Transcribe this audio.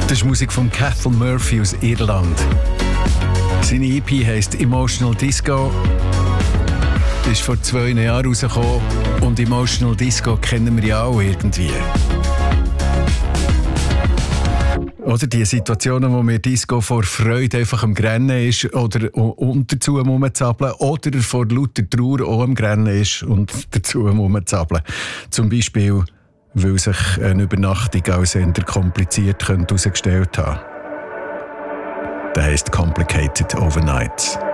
Das ist Musik von Cathal Murphy aus Irland. Seine EP heisst Emotional Disco. Ist vor 2 Jahren rausgekommen und Emotional Disco kennen wir ja auch irgendwie. Oder die Situationen, wo mir Disco vor Freude einfach am Grennen ist oder dazu rumzappeln oder vor lauter Trauer auch am Grennen ist und dazu rumzappeln. Zum Beispiel, weil sich eine Übernachtung als eher kompliziert herausgestellt haben. Das heisst Complicated Overnights.